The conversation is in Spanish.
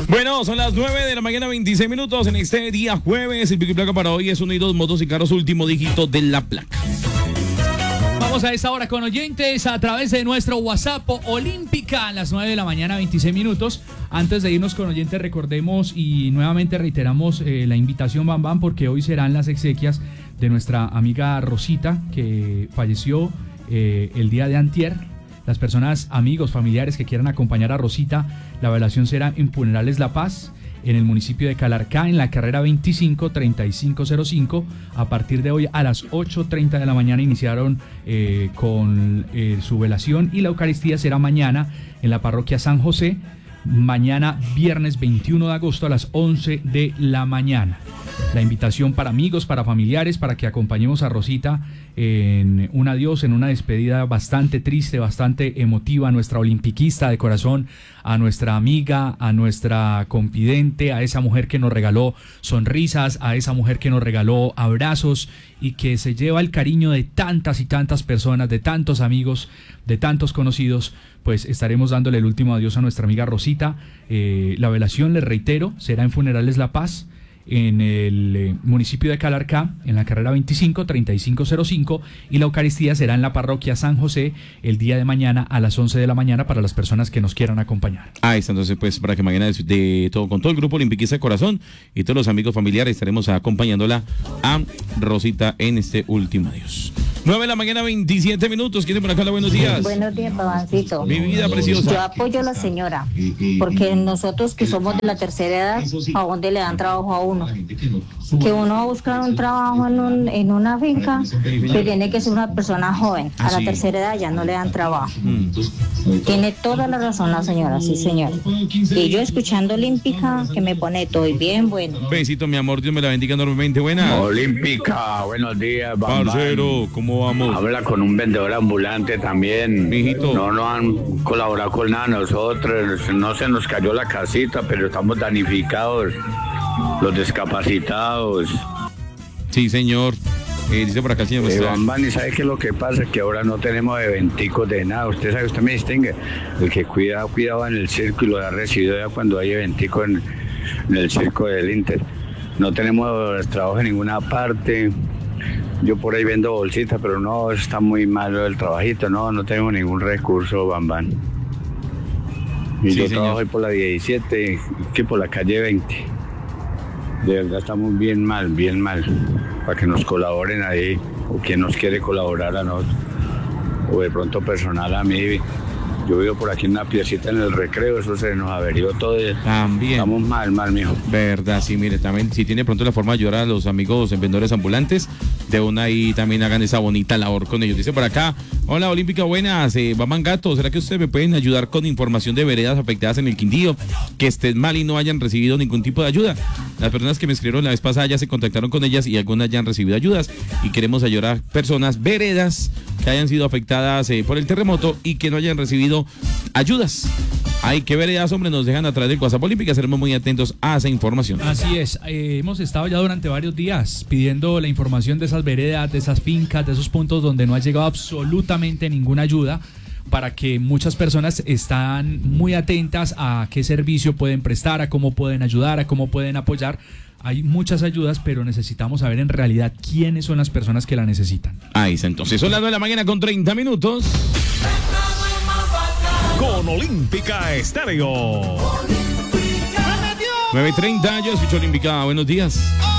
Bueno, son las 9 de la mañana, 26 minutos en este día jueves. El pico y placa para hoy es 1 y 2 motos y carros, último dígito de la placa. Vamos a esta hora con oyentes a través de nuestro WhatsApp Olímpica a las 9 de la mañana, 26 minutos. Antes de irnos con oyentes, recordemos y nuevamente reiteramos la invitación Bam Bam, porque hoy serán las exequias de nuestra amiga Rosita, que falleció el día de antier. Las personas, amigos, familiares que quieran acompañar a Rosita, la velación será en Funerales La Paz, en el municipio de Calarcá, en la carrera 25-3505. A partir de hoy a las 8:30 de la mañana iniciaron con su velación, y la Eucaristía será mañana en la parroquia San José, mañana viernes 21 de agosto a las 11 de la mañana. La invitación para amigos, para familiares, para que acompañemos a Rosita en un adiós, en una despedida bastante triste, bastante emotiva, a nuestra olimpiquista de corazón, a nuestra amiga, a nuestra confidente, a esa mujer que nos regaló sonrisas, a esa mujer que nos regaló abrazos y que se lleva el cariño de tantas y tantas personas, de tantos amigos, de tantos conocidos. Pues estaremos dándole el último adiós a nuestra amiga Rosita. La velación, les reitero, será en Funerales La Paz, en el municipio de Calarcá, en la carrera 25-3505, y la Eucaristía será en la parroquia San José el día de mañana a las 11 de la mañana para las personas que nos quieran acompañar. Ahí está, entonces, pues, para que mañana de todo, con todo el grupo Olimpiquista de Corazón y todos los amigos familiares, estaremos acompañándola a Rosita en este último adiós. 9 de la mañana, 27 minutos. ¿Quién por acá? Buenos días. Buenos días, Babancito. Mi vida preciosa. Yo apoyo a la señora, porque nosotros que somos de la tercera edad, ¿a dónde le dan trabajo a uno? Que uno va a buscar un trabajo en una finca, que tiene que ser una persona joven. A la tercera edad ya no le dan trabajo. Tiene toda la razón la señora, sí, señor. Y yo escuchando Olímpica, que me pone todo bien bueno. Besito, mi amor, Dios me la bendiga enormemente. Buena. Olímpica, buenos días, Bam Bam. Parcero, ¿cómo vamos? Habla con un vendedor ambulante también. Mijito. No han colaborado con nada nosotros. No se nos cayó la casita, pero estamos danificados. Los discapacitados. Sí, señor. Dice por acá el señor. Bam Bam, ¿y sabe qué es lo que pasa? Que ahora no tenemos eventicos de nada. Usted sabe, usted me distingue. El que cuidaba en el circo y lo ha recibido ya cuando hay eventicos en el circo del Inter. No tenemos trabajo en ninguna parte. Yo por ahí vendo bolsitas, pero no, está muy malo el trabajito. No tengo ningún recurso, Bam Bam. Y sí, yo trabajo ahí por la 17, que por la calle 20. De verdad estamos bien mal, para que nos colaboren ahí, o quien nos quiere colaborar a nosotros, o de pronto personal a mí. Yo vivo por aquí en una piecita en el Recreo, eso se nos averió todo. También. Estamos mal, mijo. Verdad, sí, mire, también si tiene pronto la forma de ayudar a los amigos vendedores ambulantes, de una ahí también hagan esa bonita labor con ellos. Dice por acá, hola Olímpica, buenas, Bam Gato, ¿será que ustedes me pueden ayudar con información de veredas afectadas en el Quindío, que estén mal y no hayan recibido ningún tipo de ayuda? Las personas que me escribieron la vez pasada ya se contactaron con ellas y algunas ya han recibido ayudas, y queremos ayudar a personas, veredas que hayan sido afectadas por el terremoto y que no hayan recibido ayudas. Ay, qué veredas, hombre, nos dejan a través del WhatsApp Olímpica, seremos muy atentos a esa información. Así es, hemos estado ya durante varios días pidiendo la información de esas veredas, de esas fincas, de esos puntos donde no ha llegado absolutamente ninguna ayuda, para que muchas personas están muy atentas a qué servicio pueden prestar, a cómo pueden ayudar, a cómo pueden apoyar. Hay muchas ayudas, pero necesitamos saber en realidad quiénes son las personas que la necesitan. Ahí está, entonces son las 9 de la mañana con 30 minutos. Con Olímpica Estéreo. 9:30, yo escucho Olímpica, buenos días.